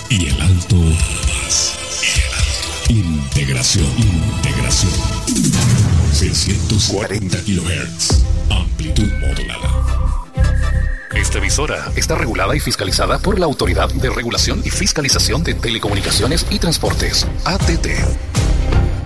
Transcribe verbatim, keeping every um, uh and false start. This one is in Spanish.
Y el alto más. Y el alto. Integración. Integración. seiscientos cuarenta kilohertz. Amplitud modulada. Esta emisora está regulada y fiscalizada por la Autoridad de Regulación y Fiscalización de Telecomunicaciones y Transportes, A T T.